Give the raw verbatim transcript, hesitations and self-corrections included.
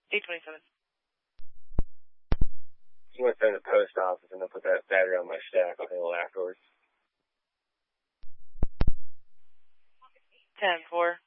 eight twenty-seven. You want to send to the post office and then put that battery on my stack. I'll handle it afterwards. ten four.